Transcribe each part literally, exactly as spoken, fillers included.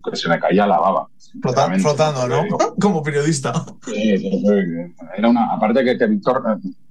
que se me caía la baba. Flotando, flotando, ¿no? Como periodista. Sí, sí, sí. Era una, aparte que, que Víctor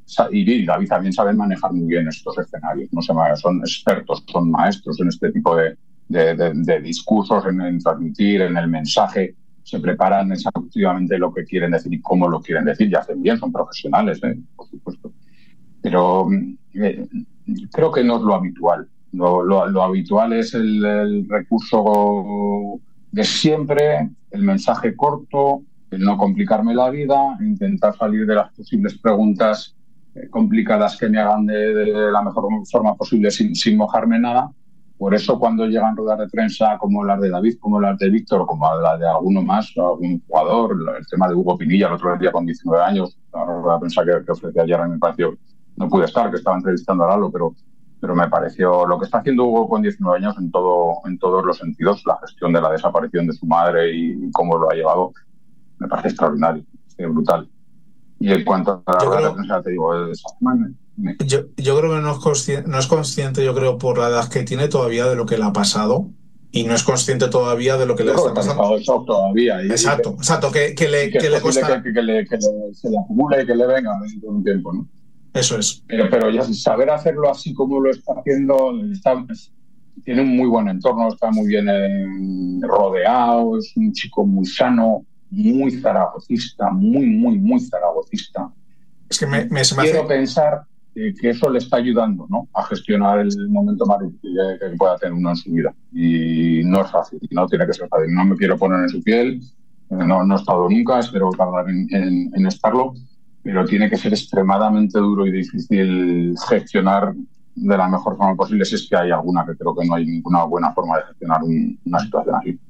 y David también saben manejar muy bien estos escenarios, no sé, son expertos, son maestros en este tipo de, de, de, de discursos, en, en transmitir, en el mensaje, se preparan exhaustivamente lo que quieren decir y cómo lo quieren decir, y hacen bien, son profesionales, ¿eh? Por supuesto. Pero eh, creo que no es lo habitual. Lo, lo, lo habitual es el, el recurso de siempre, el mensaje corto, el no complicarme la vida, intentar salir de las posibles preguntas eh, complicadas que me hagan de, de la mejor forma posible sin, sin mojarme nada. Por eso cuando llegan ruedas de prensa como las de David, como las de Víctor, como las de alguno más, algún jugador, el tema de Hugo Pinilla, el otro día con diecinueve años, la rueda de prensa que, que ofrecí ayer me pareció, no pude estar, que estaba entrevistando a Lalo, pero pero me pareció lo que está haciendo Hugo con diecinueve años en todo en todos los sentidos, la gestión de la desaparición de su madre y cómo lo ha llevado, me parece extraordinario, es brutal. Y en cuanto a la yo rueda creo, de prensa, te digo, es, me... yo, yo creo que no es, consciente, no es consciente, yo creo, por la edad que tiene todavía de lo que le ha pasado, y no es consciente todavía de lo que yo le está pasando. Eso todavía. Y, exacto, y que, exacto, que, que le, y que, que es le posible costará. que, que, le, que le, se le acumule y que le venga dentro de un tiempo, ¿no? Eso es. Pero, pero ya saber hacerlo así como lo está haciendo, está, tiene un muy buen entorno, está muy bien eh, rodeado, es un chico muy sano, muy zaragocista, muy, muy, muy zaragocista. Es que me, me, se me Quiero hace... pensar eh, que eso le está ayudando, ¿no?, a gestionar el momento más difícil que, que pueda tener uno en su vida. Y no es fácil, no tiene que ser fácil. No me quiero poner en su piel, no, no he estado nunca, espero tardar en, en, en estarlo, pero tiene que ser extremadamente duro y difícil gestionar de la mejor forma posible, si es que hay alguna, que creo que no hay ninguna buena forma de gestionar un, una situación así.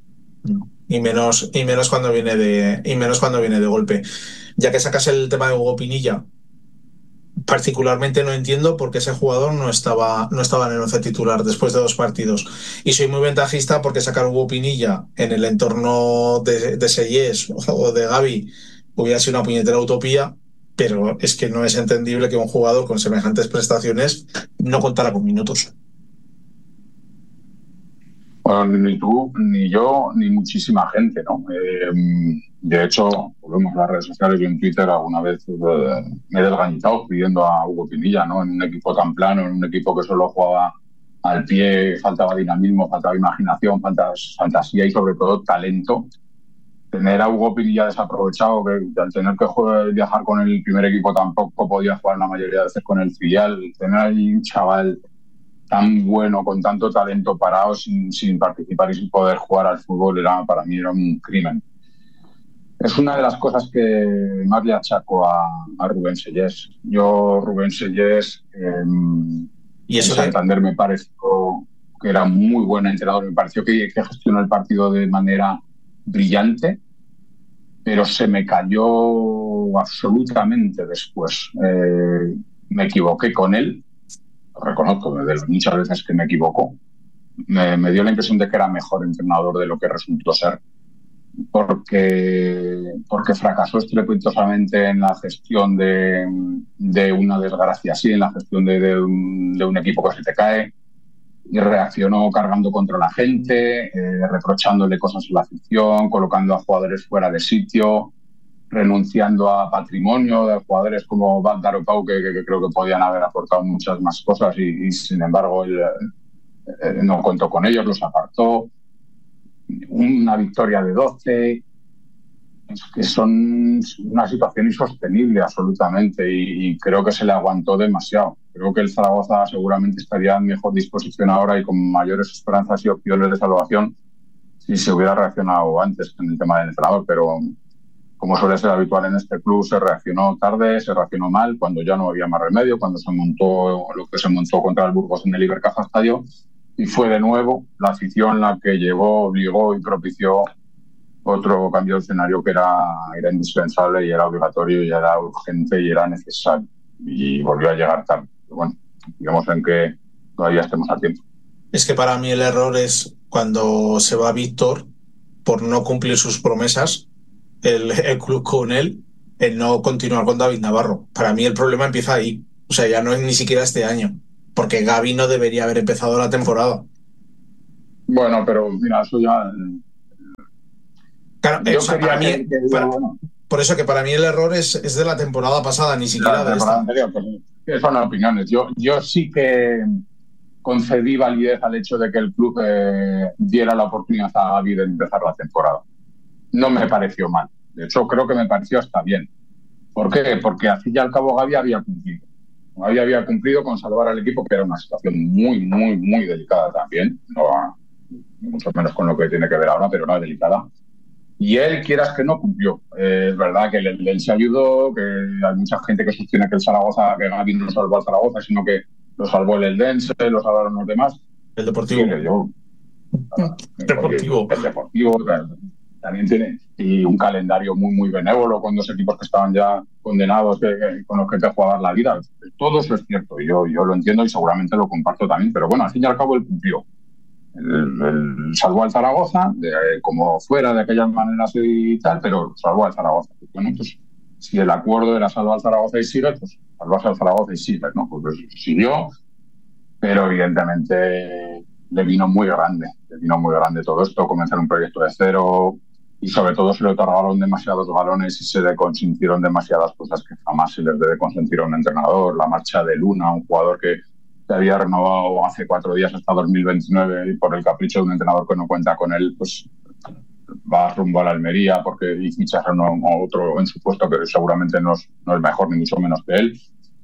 Y menos, y menos cuando viene de y menos cuando viene de golpe. Ya que sacas el tema de Hugo Pinilla, particularmente no entiendo por qué ese jugador no estaba, no estaba en el once titular después de dos partidos. Y soy muy ventajista porque sacar Hugo Pinilla en el entorno de, de Seyés o de Gavi hubiera sido una puñetera utopía, pero es que no es entendible que un jugador con semejantes prestaciones no contara con minutos. Bueno, ni tú, ni yo, ni muchísima gente, ¿no? Eh, de hecho, volvemos a las redes sociales y en Twitter alguna vez eh, me he desgañitado pidiendo a Hugo Pinilla, ¿no? En un equipo tan plano, en un equipo que solo jugaba al pie, faltaba dinamismo, faltaba imaginación, faltaba fantasía y sobre todo talento. Tener a Hugo Pinilla desaprovechado, que al tener que jugar, viajar con el primer equipo tampoco podía jugar la mayoría de veces con el filial, tener ahí un chaval tan bueno, con tanto talento parado, sin, sin participar y sin poder jugar al fútbol, era, para mí era un crimen. Es una de las cosas que más le achaco a, a Rubén Seyés. Yo, Rubén Seyés, eh, ¿Y eso en Santander me pareció que era muy buen entrenador, me pareció que, que gestionó el partido de manera brillante, pero se me cayó absolutamente después. Eh, me equivoqué con él, lo reconozco, de las muchas veces que me equivoco. Me, me dio la impresión de que era mejor entrenador de lo que resultó ser, porque, porque fracasó estrepitosamente en la gestión de, de una desgracia así, en la gestión de, de, un, de un equipo que se te cae, y reaccionó cargando contra la gente, eh, reprochándole cosas a la afición, colocando a jugadores fuera de sitio, renunciando a patrimonio de jugadores como Bagdar o Pau, que, que, que creo que podían haber aportado muchas más cosas y, y sin embargo él eh, no contó con ellos, los apartó. Una victoria de doce, es que son una situación insostenible absolutamente, y, y creo que se le aguantó demasiado. Creo que el Zaragoza seguramente estaría en mejor disposición ahora y con mayores esperanzas y opciones de salvación si se hubiera reaccionado antes en el tema del entrenador, pero como suele ser habitual en este club, se reaccionó tarde, se reaccionó mal, cuando ya no había más remedio, cuando se montó lo que se montó contra el Burgos en el Ibercaja Estadio, y fue de nuevo la afición la que llevó, obligó y propició otro cambio de escenario que era, era indispensable y era obligatorio y era urgente y era necesario, y volvió a llegar tarde. Pero bueno, digamos en que todavía estemos a tiempo. Es que para mí el error es cuando se va Víctor por no cumplir sus promesas, el, el club con él, el no continuar con David Navarro. Para mí el problema empieza ahí. O sea, ya no es ni siquiera este año, porque Gavi no debería haber empezado la temporada. Bueno, pero mira, eso ya Claro, yo o sea, quería para mí, que, que para, bueno, por eso que para mí el error es, es de la temporada pasada, ni siquiera la de temporada esta. anterior, pues son opiniones. Yo, yo sí que concedí validez al hecho de que el club eh, diera la oportunidad a Gavi de empezar la temporada. No me pareció mal. De hecho, creo que me pareció hasta bien. ¿Por qué? Porque al fin y al cabo Gavi había cumplido. Gavi había cumplido con salvar al equipo, que era una situación muy, muy, muy delicada también. No, mucho menos con lo que tiene que ver ahora, pero era delicada. Y él, quieras que no, cumplió. Eh, es verdad que él, él se ayudó, que hay mucha gente que sostiene que el Zaragoza, que Gavi no salvó al Zaragoza, sino que lo salvó el Eldense, lo salvaron los demás. El Sí, Deportivo. yo, Deportivo. el Deportivo también tiene y un calendario muy, muy benévolo con dos equipos que estaban ya condenados, que, que, con los que te jugar la vida. Todo eso es cierto, yo, yo lo entiendo y seguramente lo comparto también, pero bueno, al fin y al cabo él cumplió. El, el salvó al Zaragoza, de, como fuera de aquellas maneras y tal, pero salvó al Zaragoza. Bueno, pues si el acuerdo era salvar al Zaragoza y sigue, pues salvas al Zaragoza y sigue, ¿no? Pues siguió, pero evidentemente le vino muy grande, le vino muy grande todo esto, comenzar un proyecto de cero y sobre todo se le otorgaron demasiados balones y se le consintieron demasiadas cosas que jamás se les debe consentir a un entrenador. La marcha de Luna, un jugador que se había renovado hace cuatro días hasta dos mil veintinueve y por el capricho de un entrenador que no cuenta con él, pues va rumbo a la Almería porque y ficharon a otro en su puesto que seguramente no es, no es mejor ni mucho menos que él.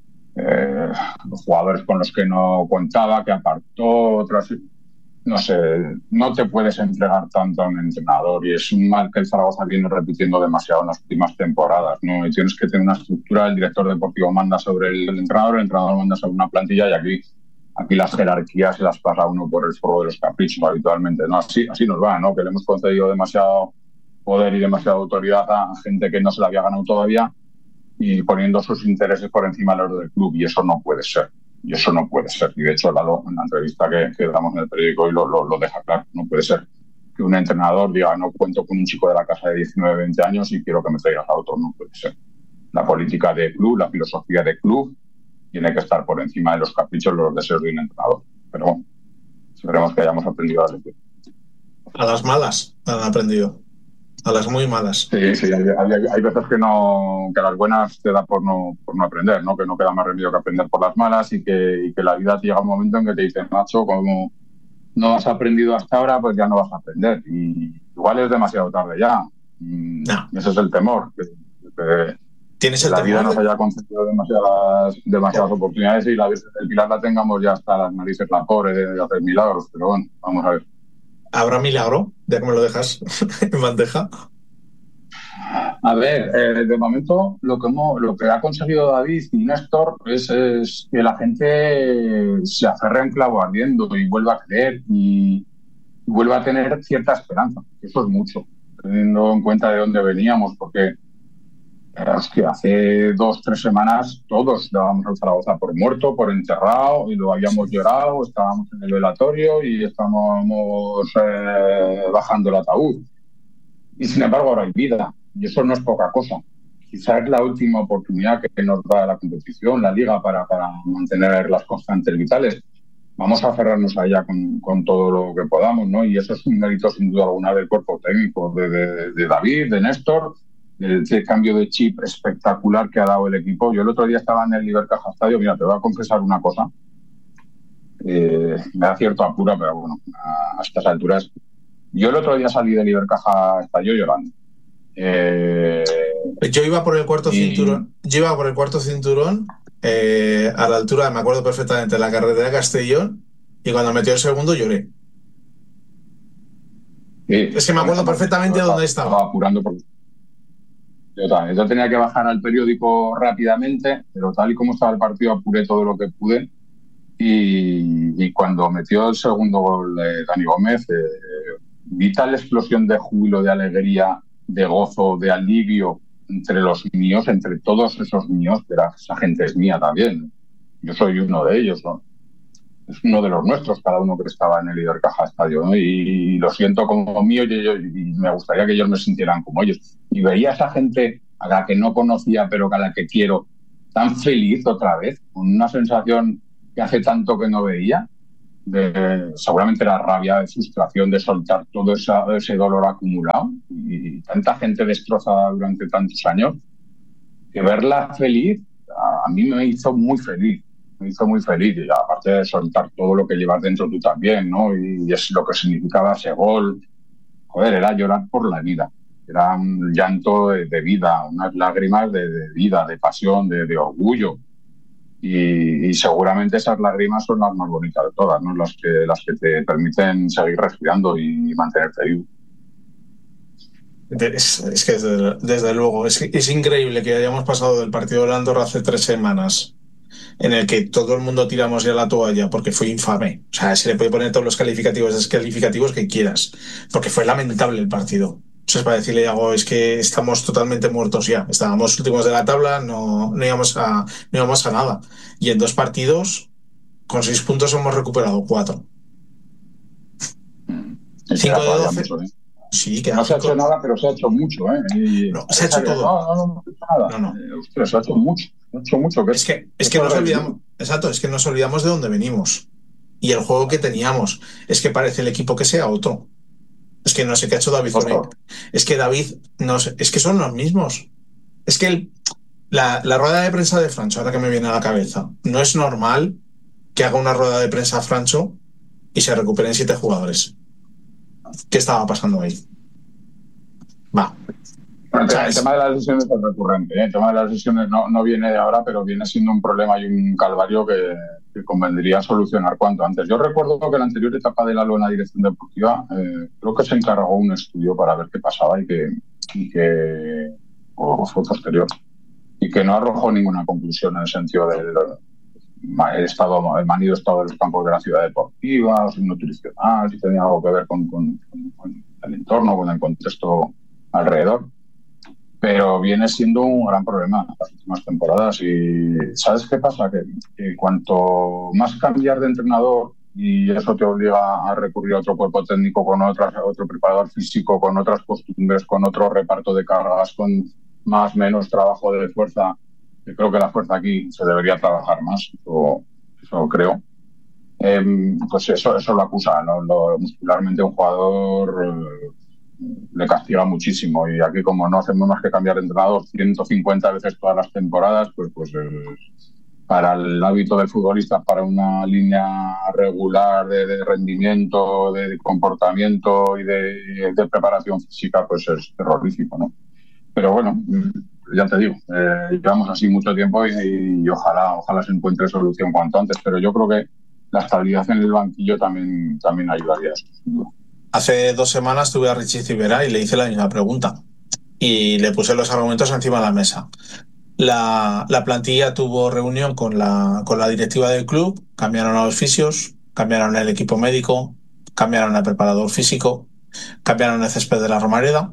Eh, los jugadores con los que no contaba, que apartó, otras, no sé, no te puedes entregar tanto a un entrenador y es un mal que el Zaragoza viene repitiendo demasiado en las últimas temporadas, ¿no? Y tienes que tener una estructura, el director deportivo manda sobre el, el entrenador, el entrenador manda sobre una plantilla y aquí, aquí las jerarquías se las pasa uno por el foro de los caprichos habitualmente, ¿no? Así, así nos va, ¿no? Que le hemos concedido demasiado poder y demasiada autoridad a gente que no se la había ganado todavía y poniendo sus intereses por encima de los del club, y eso no puede ser. Y eso no puede ser. Y de hecho, Lalo, en la entrevista que, que damos en el periódico hoy lo, lo, lo deja claro. No puede ser que un entrenador diga, no cuento con un chico de la casa de diecinueve, veinte años y quiero que me traigas a otro. No puede ser. La política de club, la filosofía de club, tiene que estar por encima de los caprichos, los deseos de un entrenador. Pero bueno, esperemos que hayamos aprendido a lección. A las malas han aprendido. A las muy malas. Sí, sí, hay, hay, hay veces que no, que a las buenas te da por no, por no aprender, ¿no? Que no queda más remedio que aprender por las malas y que, y que la vida te llega un momento en que te dice, macho, como no has aprendido hasta ahora, pues ya no vas a aprender. Y igual es demasiado tarde ya. No. Ese es el temor. Que, que, ¿Tienes que el la temor? vida nos haya concedido demasiadas, demasiadas oh. oportunidades y la Virgen del Pilar la tengamos ya hasta las narices la pobre de, de hacer milagros. Pero bueno, vamos a ver. ¿Habrá milagro? Ya que me lo dejas en bandeja. A ver, eh, de momento lo que, hemos, lo que ha conseguido David y Néstor es, es que la gente se aferre en clavo ardiendo y vuelva a creer y, y vuelva a tener cierta esperanza. Eso es mucho, teniendo en cuenta de dónde veníamos, porque es que hace dos, tres semanas todos dábamos al Zaragoza por muerto, por enterrado, y lo habíamos llorado, estábamos en el velatorio y estábamos eh, bajando el ataúd. Y sin embargo ahora hay vida, y eso no es poca cosa. Quizás es la última oportunidad que nos da la competición, la Liga, para, para mantener las constantes vitales. Vamos a aferrarnos a ella con, con todo lo que podamos, ¿no? Y eso es un mérito sin duda alguna del cuerpo técnico, de, de, de David, de Néstor, del de cambio de chip espectacular que ha dado el equipo. Yo el otro día estaba en el Ibercaja Estadio, mira, te voy a confesar una cosa, eh, me da cierto apuro, pero bueno, a, a estas alturas. Yo el otro día salí del Ibercaja Estadio llorando. Eh, yo iba por el cuarto y... cinturón, yo iba por el cuarto cinturón eh, a la altura, me acuerdo perfectamente, de la carretera de Castellón, y cuando metió el segundo lloré. Sí, es que me acuerdo perfectamente de dónde estaba. Estaba apurando por... Yo también. Yo tenía que bajar al periódico rápidamente, pero tal y como estaba el partido apuré todo lo que pude. Y, y cuando metió el segundo gol de Dani Gómez, eh, vi tal explosión de júbilo, de alegría, de gozo, de alivio entre los míos, entre todos esos míos, que era, esa gente es mía también. Yo soy uno de ellos, ¿no? Es uno de los nuestros, cada uno que estaba en el Ibercaja Estadio, ¿no? Y, y lo siento como mío y, yo, y me gustaría que ellos me sintieran como ellos. Y veía a esa gente a la que no conocía, pero a la que quiero, tan feliz otra vez, con una sensación que hace tanto que no veía. de seguramente la rabia, de frustración, de soltar todo esa, ese dolor acumulado y, y tanta gente destrozada durante tantos años, que verla feliz a, a mí me hizo muy feliz, me hizo muy feliz, y aparte de soltar todo lo que llevas dentro tú también, ¿no? Y, y es lo que significaba ese gol. Joder, era llorar por la vida, era un llanto de, de vida, unas lágrimas de, de vida, de pasión, de, de orgullo. Y, y seguramente esas lágrimas son las más bonitas de todas, ¿no? Las que, las que te permiten seguir respirando y mantenerte vivo. Es, es que desde, desde luego, es, es increíble que hayamos pasado del partido de Andorra hace tres semanas, en el que todo el mundo tiramos ya la toalla porque fue infame. O sea, se le puede poner todos los calificativos descalificativos que quieras, porque fue lamentable el partido. O sea, es para decirle algo, es que estamos totalmente muertos ya. Estábamos últimos de la tabla, no, no, íbamos a, no íbamos a nada. Y en dos partidos, con seis puntos, hemos recuperado cuatro. Cinco de doce. Mucho, ¿eh? Sí, que no se ha hecho nada, pero se ha hecho mucho, ¿eh? Y no, se ha hecho todo. No, no, no, no, nada. no, no. Eh, usted, se ha hecho mucho, se ha hecho mucho. Que es que, es que nos olvidamos, exacto, es que nos olvidamos de dónde venimos y el juego que teníamos. Es que parece el equipo que sea otro. Es que no sé qué ha hecho David Zorin. Es que David, no sé, es que son los mismos. Es que el, la, la rueda de prensa de Francho, ahora que me viene a la cabeza, no es normal que haga una rueda de prensa a Francho y se recuperen siete jugadores. ¿Qué estaba pasando ahí? Va. Bueno, el, el tema de las lesiones es recurrente, ¿eh? El tema de las lesiones no, no viene de ahora, pero viene siendo un problema y un calvario que, que convendría solucionar cuanto antes. Yo recuerdo que en la anterior etapa de Lalo en la dirección deportiva, eh, creo que se encargó un estudio para ver qué pasaba y que, y que o fue posterior, y que no arrojó ninguna conclusión en el sentido del el estado, el manido estado de los campos de la ciudad deportiva, si nutricional, si tenía algo que ver con, con, con el entorno, con el contexto alrededor. Pero viene siendo un gran problema las últimas temporadas. Y ¿sabes qué pasa? Que, que cuanto más cambiar de entrenador, y eso te obliga a recurrir a otro cuerpo técnico, con otras, otro preparador físico, con otras costumbres, con otro reparto de cargas, con más o menos trabajo de fuerza. Yo creo que la fuerza aquí se debería trabajar más, eso, eso creo. Eh, pues eso, eso lo acusa, ¿no? Lo, muscularmente un jugador eh, le castiga muchísimo, y aquí como no hacemos más que cambiar de entrenador ciento cincuenta veces todas las temporadas, pues, pues eh, para el hábito del futbolista, para una línea regular de, de rendimiento, de comportamiento y de, de preparación física, pues es terrorífico, ¿no? Pero bueno, ya te digo, eh, llevamos así mucho tiempo y, y ojalá, ojalá se encuentre solución cuanto antes, pero yo creo que la estabilidad en el banquillo también, también ayudaría a eso. Hace dos semanas tuve a Richie Civera y le hice la misma pregunta y le puse los argumentos encima de la mesa. La, la plantilla tuvo reunión con la, con la directiva del club, cambiaron a los fisios, cambiaron el equipo médico, cambiaron al preparador físico, cambiaron el césped de la Romareda.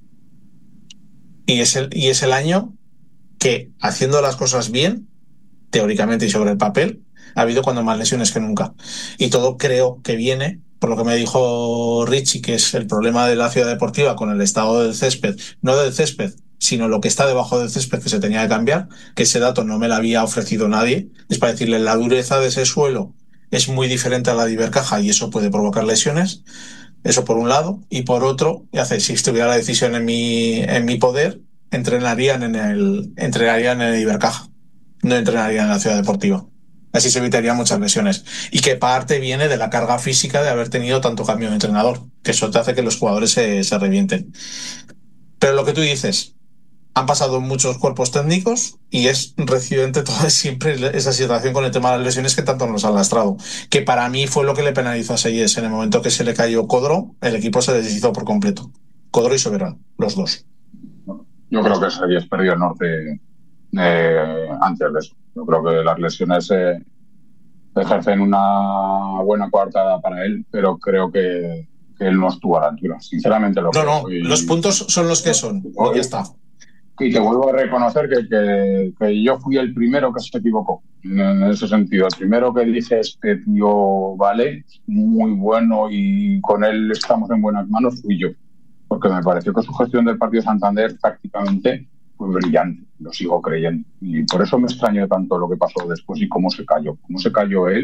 Y es, el, y es el año que, haciendo las cosas bien, teóricamente y sobre el papel, ha habido cuando más lesiones que nunca. Y todo creo que viene, por lo que me dijo Richie, que es el problema de la ciudad deportiva con el estado del césped, no del césped, sino lo que está debajo del césped que se tenía que cambiar, que ese dato no me lo había ofrecido nadie. Es para decirle, la dureza de ese suelo es muy diferente a la de Ibercaja y eso puede provocar lesiones. Eso por un lado, y por otro, ya sé, si estuviera la decisión en mi, en mi poder, entrenarían en el, entrenarían en el Ibercaja, no entrenarían en la ciudad deportiva. Así se evitarían muchas lesiones. Y que parte viene de la carga física de haber tenido tanto cambio de entrenador, que eso te hace que los jugadores se, se revienten. Pero lo que tú dices, han pasado muchos cuerpos técnicos y es recidente toda siempre esa situación con el tema de las lesiones que tanto nos ha lastrado. Que para mí fue lo que le penalizó a Seyes. En el momento que se le cayó Codro, el equipo se deshizo por completo. Codro y Soberano, los dos. Yo creo que Seyes perdió el norte eh, antes de eso. Yo creo que las lesiones eh, ejercen una buena coartada para él, pero creo que, que él no estuvo a la altura. Sinceramente lo no, creo. No, y, los puntos son los que son. Y ya está. Y te vuelvo a reconocer que, que, que yo fui el primero que se equivocó en ese sentido. El primero que dije, este tío vale, muy bueno y con él estamos en buenas manos, fui yo. Porque me pareció que su gestión del partido de Santander prácticamente fue brillante, lo sigo creyendo. Y por eso me extrañó tanto lo que pasó después y cómo se cayó. Cómo se cayó él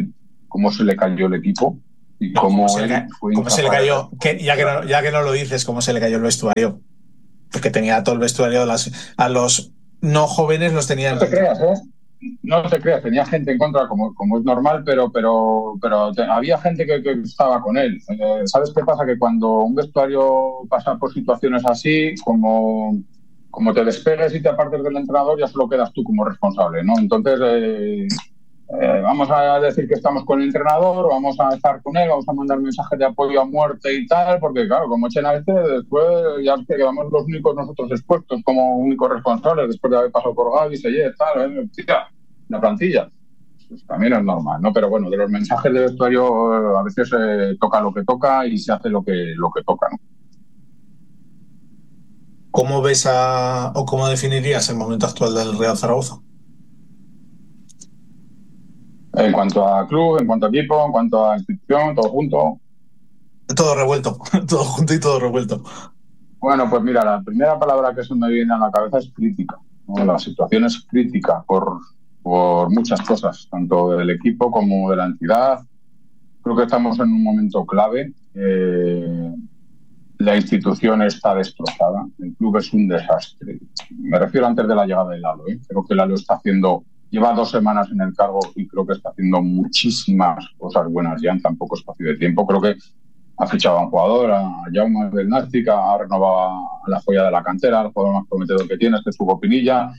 cómo se le cayó el equipo y no, cómo, cómo, se, él le, fue cómo se le cayó, que, ya, que no, ya que no lo dices, cómo se le cayó el vestuario. Porque tenía todo el vestuario, las, a los no jóvenes los tenía en No te contra. creas, ¿eh? No te creas, tenía gente en contra, como, como es normal, pero, pero, pero te, había gente que, que estaba con él. Eh, ¿Sabes qué pasa? Que cuando un vestuario pasa por situaciones así, como, como te despegues y te apartes del entrenador, ya solo quedas tú como responsable, ¿no? Entonces, eh, eh, vamos a decir que estamos con el entrenador, vamos a estar con él, vamos a mandar mensajes de apoyo a muerte y tal, porque claro, como echen a este, después ya quedamos los únicos nosotros expuestos como únicos responsables, después de haber pasado por Gavi, Seyed, tal, ¿eh? Tía, la plantilla. Pues también es normal, ¿no? Pero bueno, de los mensajes de vestuario a veces eh, toca lo que toca y se hace lo que, lo que toca, ¿no? ¿Cómo ves a, o cómo definirías el momento actual del Real Zaragoza? En cuanto a club, en cuanto a equipo, en cuanto a institución, todo junto. Todo revuelto, todo junto y todo revuelto. Bueno, pues mira, la primera palabra que se me viene a la cabeza es crítica, ¿no? La situación es crítica por, por muchas cosas, tanto del equipo como de la entidad. Creo que estamos en un momento clave. Eh, la institución está destrozada. El club es un desastre. Me refiero antes de la llegada de Lalo, ¿eh? Creo que Lalo está haciendo, lleva dos semanas en el cargo y creo que está haciendo muchísimas cosas buenas ya en tan poco espacio de tiempo. Creo que ha fichado a un jugador, a Jaume del Nàstic, ha renovado a la joya de la cantera, el jugador más prometedor que tiene, este es Hugo Pinilla.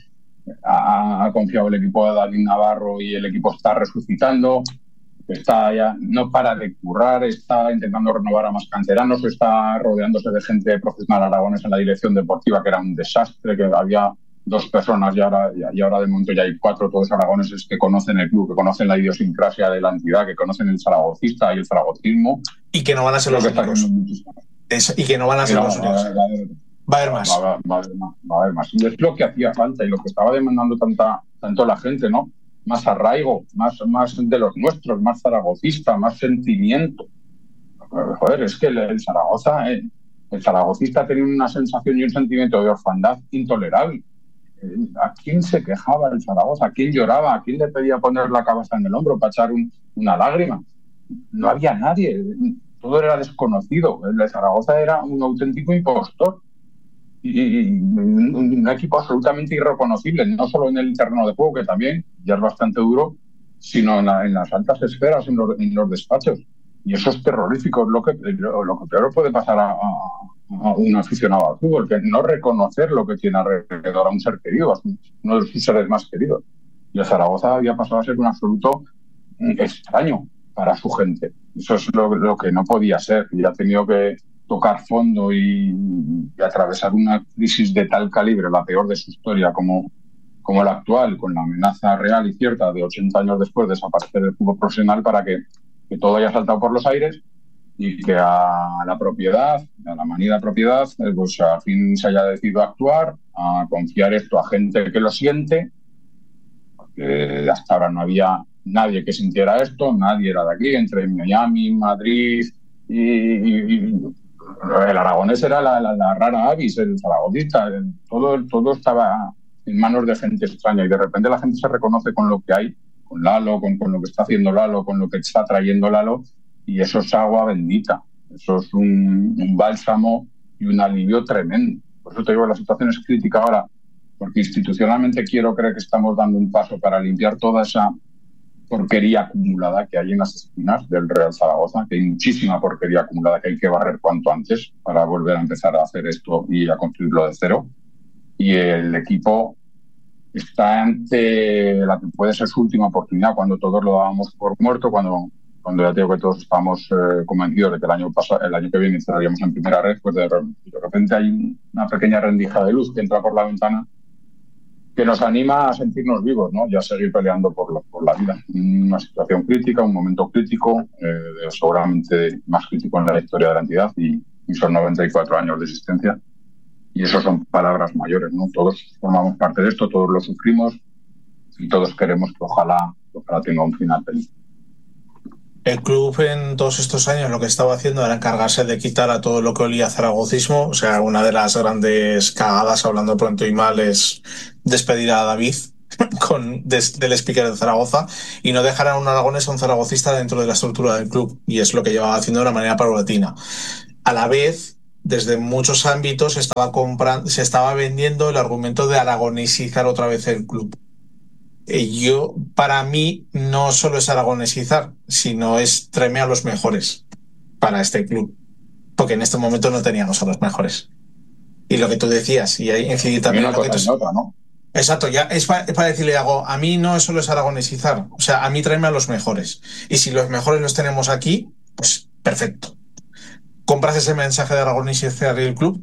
Ha, ha confiado el equipo de David Navarro y el equipo está resucitando. Está ya, no para de currar, está intentando renovar a más canteranos, está rodeándose de gente profesional aragonesa en la dirección deportiva, que era un desastre, que había dos personas y ahora, y ahora de momento ya hay cuatro, todos aragoneses que conocen el club, que conocen la idiosincrasia de la entidad, que conocen el zaragocista y el zaragocismo. Y que no van a ser Creo los únicos. Es, y que no van a ser no, los únicos. Va, va a haber más. Va, va, va, a haber más. Va a haber más. Y es lo que hacía falta y lo que estaba demandando tanta, tanto la gente, ¿no? Más arraigo, más, más de los nuestros, más zaragocista, más sentimiento. Joder, es que el, el Zaragoza, eh, el zaragocista tenía una sensación y un sentimiento de orfandad intolerable. ¿A quién se quejaba el Zaragoza? ¿A quién lloraba? ¿A quién le pedía poner la cabeza en el hombro para echar un, una lágrima? No había nadie, todo era desconocido. El de Zaragoza era un auténtico impostor y, y un, un equipo absolutamente irreconocible, no solo en el terreno de juego, que también ya es bastante duro, sino en, la, en las altas esferas, en los, en los despachos. Y eso es terrorífico, lo que, lo, lo que peor puede pasar a, a, a un aficionado al fútbol, que no reconocer lo que tiene alrededor a un ser querido, a uno de sus seres más queridos. Y el Zaragoza había pasado a ser un absoluto extraño para su gente. Eso es lo, lo que no podía ser. Y ha tenido que tocar fondo y, y atravesar una crisis de tal calibre, la peor de su historia, como, como la actual, con la amenaza real y cierta de ochenta años después de desaparecer del fútbol profesional, para que, que todo haya saltado por los aires y que a la propiedad, a la manía de propiedad, pues al fin se haya decidido actuar, a confiar esto a gente que lo siente, porque hasta ahora no había nadie que sintiera esto, nadie era de aquí, entre Miami, Madrid y, y, y el aragonés era la, la, la rara avis, el zaragozista, el, todo, todo estaba en manos de gente extraña y de repente la gente se reconoce con lo que hay, con Lalo, con, con lo que está haciendo Lalo, con lo que está trayendo Lalo, y eso es agua bendita, eso es un, un bálsamo y un alivio tremendo. Por eso te digo, la situación es crítica ahora, porque institucionalmente quiero creer que estamos dando un paso para limpiar toda esa porquería acumulada que hay en las esquinas del Real Zaragoza, que hay muchísima porquería acumulada que hay que barrer cuanto antes para volver a empezar a hacer esto y a construirlo de cero. Y el equipo está ante la que puede ser su última oportunidad, cuando todos lo dábamos por muerto, cuando, cuando ya digo que todos estamos eh, convencidos de que el año, pasado, el año que viene estaríamos en primera red, pues de, de repente hay una pequeña rendija de luz que entra por la ventana que nos anima a sentirnos vivos, ¿no? Y a seguir peleando por, lo, por la vida. Una situación crítica, un momento crítico, eh, seguramente más crítico en la historia de la entidad, y, y son noventa y cuatro años de existencia. Y eso son palabras mayores, ¿no? Todos formamos parte de esto, todos lo sufrimos y todos queremos que ojalá, ojalá tenga un final feliz. El club en todos estos años lo que estaba haciendo era encargarse de quitar a todo lo que olía a zaragocismo. O sea, una de las grandes cagadas, hablando pronto y mal, es despedir a David, con, des, del speaker de Zaragoza y no dejar a un aragonés a un zaragocista dentro de la estructura del club, y es lo que llevaba haciendo de una manera paulatina. A la vez, desde muchos ámbitos se estaba, comprando, se estaba vendiendo el argumento de aragonesizar otra vez el club. Y yo, para mí, no solo es aragonesizar, sino es traerme a los mejores para este club, porque en este momento no teníamos a los mejores. Y lo que tú decías, y ahí incidir también una lo que cosa tú... otra, ¿no? Exacto, ya es para, es para decirle algo. A mí no solo es aragonesizar, o sea, a mí tráeme a los mejores. Y si los mejores los tenemos aquí, pues perfecto. ¿Compras ese mensaje de aragonesizar el club?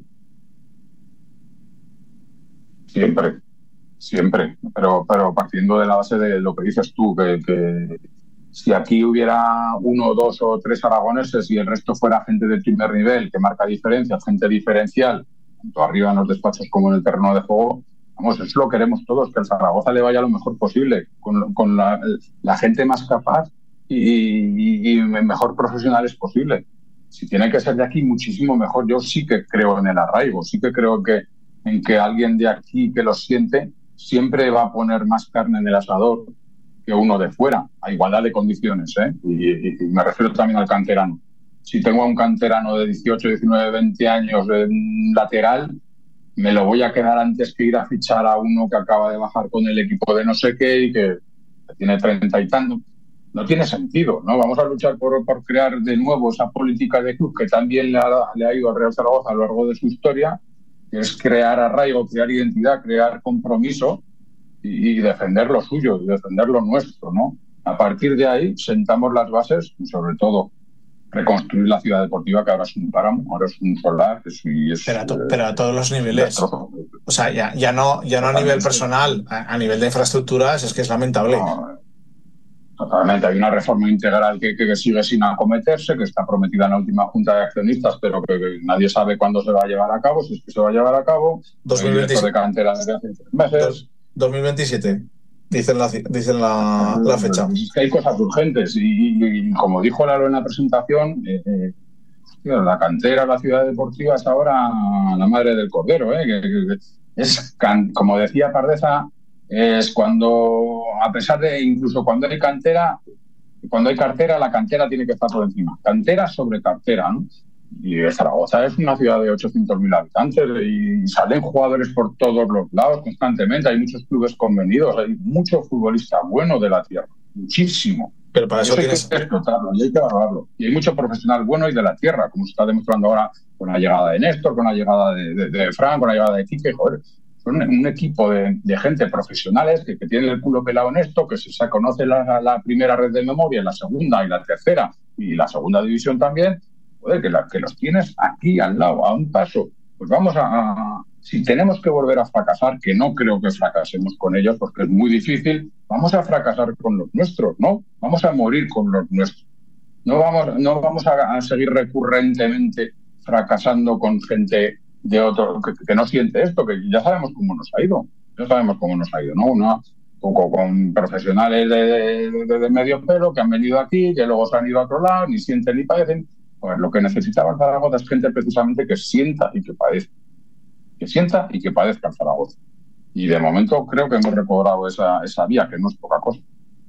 Siempre, siempre. Pero, pero partiendo de la base de lo que dices tú, que, que si aquí hubiera uno, dos o tres aragoneses y el resto fuera gente de primer nivel, que marca diferencia, gente diferencial, tanto arriba en los despachos como en el terreno de juego, vamos, eso lo queremos todos, que al Zaragoza le vaya lo mejor posible, con, con la, la gente más capaz y, y, y mejor profesionales posible. Si tiene que ser de aquí, muchísimo mejor. Yo sí que creo en el arraigo, sí que creo que en que alguien de aquí que lo siente siempre va a poner más carne en el asador que uno de fuera, a igualdad de condiciones, ¿eh? Y, y, y me refiero también al canterano. Si tengo a un canterano de dieciocho, diecinueve, veinte años de lateral, me lo voy a quedar antes que ir a fichar a uno que acaba de bajar con el equipo de no sé qué y que tiene treinta y tantos. No tiene sentido, ¿no? Vamos a luchar por, por crear de nuevo esa política de club que también le ha, le ha ido al Real Zaragoza a lo largo de su historia, que es crear arraigo, crear identidad, crear compromiso y, y defender lo suyo, y defender lo nuestro, ¿no? A partir de ahí sentamos las bases y sobre todo reconstruir la ciudad deportiva, que ahora es un páramo, ahora es un solar. Es, y es, pero, a to, pero a todos los niveles. O sea, ya, ya no, ya no a nivel personal, a, a nivel de infraestructuras es que es lamentable. No, totalmente. Hay una reforma integral que, que, que sigue sin acometerse, que está prometida en la última junta de accionistas, pero que, que nadie sabe cuándo se va a llevar a cabo, si es que se va a llevar a cabo. dos mil veintisiete. De cantera desde hace tres meses. dos mil veintisiete. Dicen la, dicen la, la fecha. Es que hay cosas urgentes y, y, y como dijo Lalo en la presentación, eh, eh, tío, la cantera, la ciudad deportiva es ahora la madre del cordero. ¿eh? Que, que, que es, can, como decía Pardeza, es cuando, a pesar de incluso cuando hay cantera, cuando hay cartera, la cantera tiene que estar por encima. Cantera sobre cartera, ¿no? Y Zaragoza es una ciudad de ochocientos mil habitantes y salen jugadores por todos los lados constantemente. Hay muchos clubes convenidos, hay mucho futbolista bueno de la tierra, muchísimo. Pero para eso, eso tienes que explotarlo y hay que valorarlo. Y hay mucho profesional bueno y de la tierra, como se está demostrando ahora con la llegada de Néstor, con la llegada de, de, de Fran, con la llegada de Quique. Joder, son un equipo de, de gente profesionales que, que tienen el culo pelado en esto, que se, se conoce la, la primera red de memoria, la segunda y la tercera y la segunda división también. Joder, que, la, que los tienes aquí al lado, a un paso. Pues vamos a, a... Si tenemos que volver a fracasar, que no creo que fracasemos con ellos porque es muy difícil, vamos a fracasar con los nuestros, ¿no? Vamos a morir con los nuestros. No vamos, no vamos a, a seguir recurrentemente fracasando con gente de otro que, que no siente esto, que ya sabemos cómo nos ha ido. Ya sabemos cómo nos ha ido, ¿no? Una, con, con profesionales de, de, de medio pelo que han venido aquí, que luego se han ido a otro lado, ni sienten ni padecen. Pues lo que necesitaba el Zaragoza es gente precisamente que sienta y que padezca. Que sienta y que padezca el Zaragoza. Y de momento creo que hemos recobrado esa, esa vía, que no es poca cosa.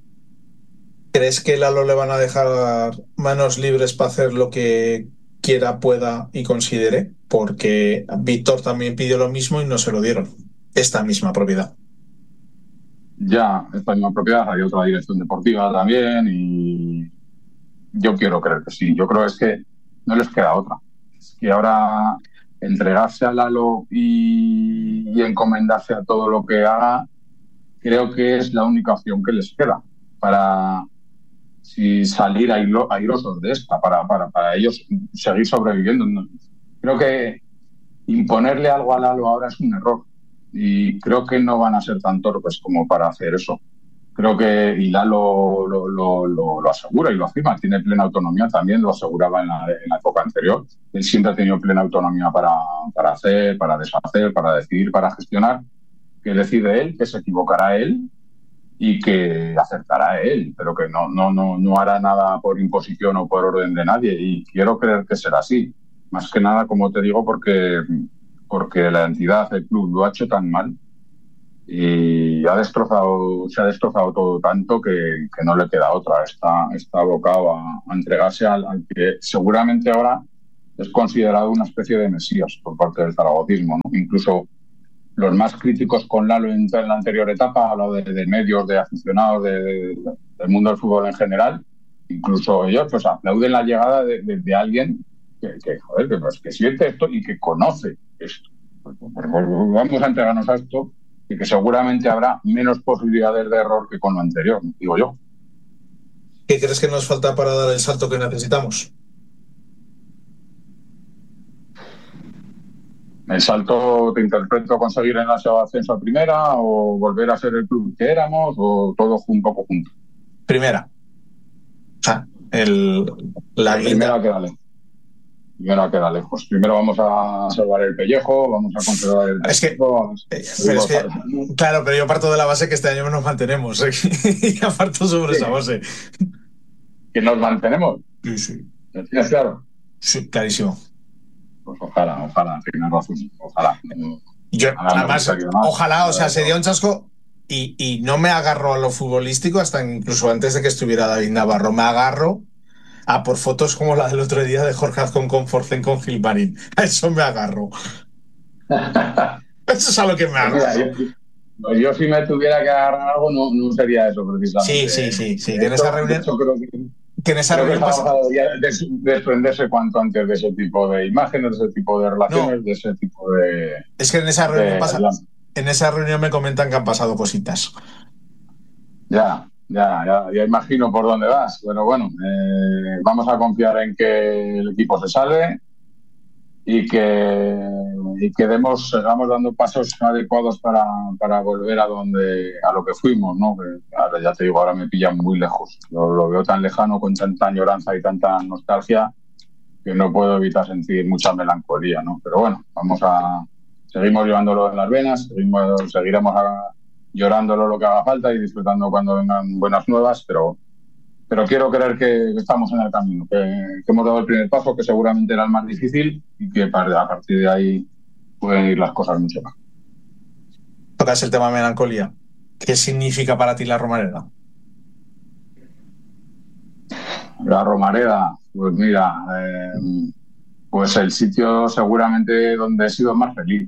¿Crees que Lalo le van a dejar manos libres para hacer lo que quiera, pueda y considere? Porque Víctor también pidió lo mismo y no se lo dieron. Esta misma propiedad. Ya, esta misma propiedad, hay otra dirección deportiva también y yo quiero creer que sí. Yo creo es que no les queda otra. Es que ahora entregarse a Lalo y, y encomendarse a todo lo que haga, creo que es la única opción que les queda para si salir airo, airosos de esta, para, para, para ellos seguir sobreviviendo. Creo que imponerle algo a Lalo ahora es un error y creo que no van a ser tan torpes como para hacer eso. Creo que y Lalo lo, lo, lo, lo asegura y lo afirma, tiene plena autonomía, también lo aseguraba en la, en la época anterior. Él siempre ha tenido plena autonomía para, para hacer, para deshacer, para decidir, para gestionar. Que decide él, que se equivocará él y que acertará él, pero que no, no, no, no hará nada por imposición o por orden de nadie. Y quiero creer que será así. Más que nada, como te digo, porque, porque la entidad, el club, lo ha hecho tan mal y ha destrozado, se ha destrozado todo tanto que, que no le queda otra. Está, está abocado a, a entregarse al, al que seguramente ahora es considerado una especie de mesías por parte del zaragocismo, ¿no? Incluso los más críticos con Lalo en, en la anterior etapa, ha hablado de, de medios, de aficionados, de, de, del mundo del fútbol en general, incluso ellos pues aplauden la llegada de, de, de alguien que, que, joder, que, pues, que siente esto y que conoce esto. Pues, pues, pues, vamos a entregarnos a esto y que seguramente habrá menos posibilidades de error que con lo anterior, digo yo. ¿Qué crees que nos falta para dar el salto que necesitamos? ¿El salto te interpreto conseguir el ascenso a primera o volver a ser el club que éramos o todo un poco junto? Primera. O sea, el, la, la primera queda lejos. Primero queda lejos. Primero vamos a salvar el pellejo, vamos a conservar el es que, pellejo. Pero es que, claro, pero yo parto de la base que este año nos mantenemos. ¿eh? Y aparto sobre sí. esa base. ¿Que nos mantenemos? Sí, sí. ¿Lo tienes claro? Sí, clarísimo. Pues ojalá, ojalá, tienes razón. Ojalá. Yo, además, ojalá, o sea, sería un chasco. Y, y no me agarro a lo futbolístico hasta incluso antes de que estuviera David Navarro. Me agarro a por fotos como la del otro día de Jorge Azcón con Forcén con Gilmarín. A eso me agarro. Eso es a lo que me agarro. Mira, yo, yo si me tuviera que agarrar algo no, no sería eso precisamente. Sí, sí, sí. sí. Que en esa reunión... Creo que, que en esa creo reunión que pasa... debería desprenderse cuanto antes de ese tipo de imágenes, de ese tipo de relaciones, no. de ese tipo de... Es que en esa reunión pasa... En esa reunión me comentan que han pasado cositas. Ya, ya, ya, ya imagino por dónde vas. Pero bueno, eh, vamos a confiar en que el equipo se salve y que, y que demos, sigamos dando pasos adecuados para, para volver a donde a lo que fuimos, ¿no? Que ahora ya te digo, ahora me pillan muy lejos. Lo, lo veo tan lejano, con tanta añoranza y tanta nostalgia, que no puedo evitar sentir mucha melancolía, ¿no? Pero bueno, vamos a... Seguimos llevándolo en las venas, seguimos, seguiremos a, llorándolo lo que haga falta y disfrutando cuando vengan buenas nuevas, pero, pero quiero creer que estamos en el camino, que, que hemos dado el primer paso, que seguramente era el más difícil y que a partir de ahí pueden ir las cosas mucho más. Tocas el tema de melancolía. ¿Qué significa para ti la Romareda? La Romareda, pues mira, eh, pues el sitio seguramente donde he sido más feliz.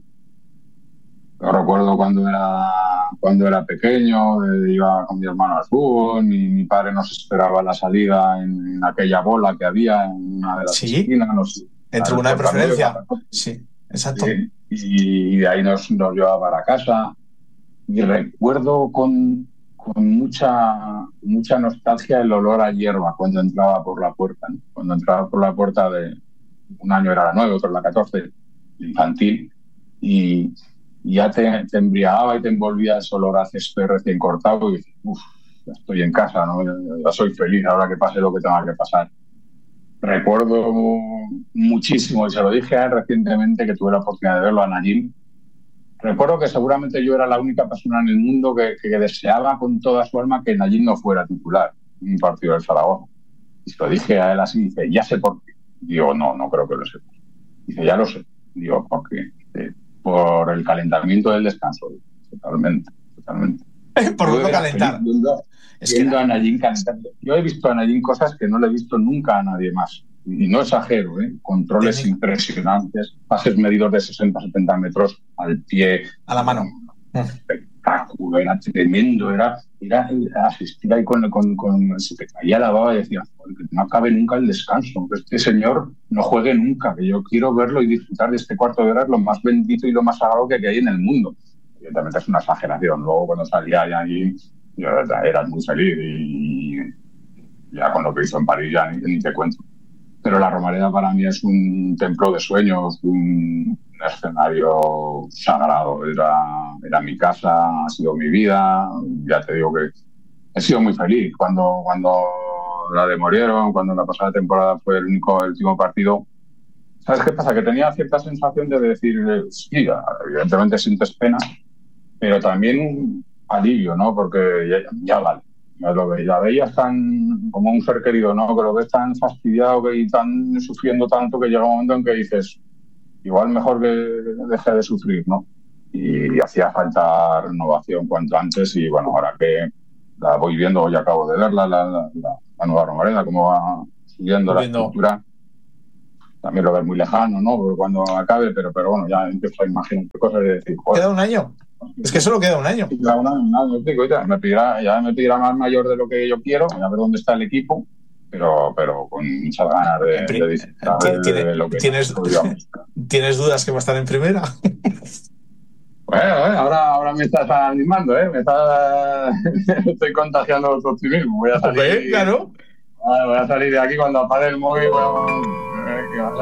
Yo recuerdo cuando era, cuando era pequeño, eh, iba con mi hermano al fútbol, mi, mi padre nos esperaba la salida en, en aquella bola que había en una de las ¿Sí? esquinas. Nos, ¿En tribuna de preferencia? Sí, exacto. Sí, y, y de ahí nos, nos llevaba para casa. Y recuerdo con, con mucha, mucha nostalgia el olor a hierba cuando entraba por la puerta, ¿no? Cuando entraba por la puerta de un año era la nueve, otro la catorce, infantil, y ya te, te embriagaba y te envolvía ese olor a césped recién cortado y dices, uff, ya estoy en casa, ¿no? Ya, ya soy feliz ahora que pase lo que tenga que pasar. Recuerdo muchísimo, y se lo dije a él recientemente que tuve la oportunidad de verlo a Najim. Recuerdo que seguramente yo era la única persona en el mundo que, que deseaba con toda su alma que Najim no fuera titular en un partido del Zaragoza. Y se lo dije a él así, dice, ya sé por qué. Digo, no, no creo que lo sepas. Dice, ya lo sé. Digo, ¿por qué? Dice, por el calentamiento del descanso. Totalmente, totalmente. Por no calentar. Viendo, es viendo que... a Najim calentando. Yo he visto a Najim cosas que no le he visto nunca a nadie más. Y no exagero, ¿eh? Controles ¿Sí? impresionantes, pases medidos de sesenta a setenta metros al pie. A la mano. Espectáculo, era tremendo, era, era asistir ahí con, con, con... Se te caía la baba y decía, joder, que no acabe nunca el descanso, que este señor no juegue nunca, que yo quiero verlo y disfrutar de este cuarto de hora, es lo más bendito y lo más sagrado que hay en el mundo. Evidentemente es una exageración. Luego cuando salía ya allí, yo era muy feliz y ya con lo que hizo en París ya ni, ni te cuento. Pero la Romareda para mí es un templo de sueños, un escenario sagrado. Era, era mi casa, ha sido mi vida. Ya te digo que he sido muy feliz. Cuando, cuando la demolieron, cuando la pasada temporada fue el único, el último partido, ¿sabes qué pasa? Que tenía cierta sensación de decir, sí, evidentemente sientes pena, pero también un alivio, ¿no? Porque ya, ya vale. Lo ve, la veías tan como un ser querido, ¿no? Que lo ves tan fastidiado que, y tan sufriendo tanto que llega un momento en que dices, igual mejor que deje de sufrir, ¿no? y hacía falta renovación cuanto antes y bueno, ahora que la voy viendo, hoy acabo de verla, la, la, la, la nueva Romareda, cómo va subiendo la estructura. También lo ves muy lejano, ¿no? Porque cuando acabe, pero, pero bueno, ya empiezo a imaginar cosas y decir, joder. Queda un año. Es que solo queda un año. Queda un año, un año, pico, ya me pedirá, ya me pedirá más mayor de lo que yo quiero, a ver dónde está el equipo, pero, pero con muchas ganas de, de disfrutar ¿Tiene, de lo que ¿tienes, ¿Tienes dudas que va a estar en primera? Bueno, eh, ahora, ahora me estás animando, ¿eh? Me estás... estoy contagiando tu optimismo. Voy a salir, claro. Voy a salir de aquí cuando apague el móvil. Voy a...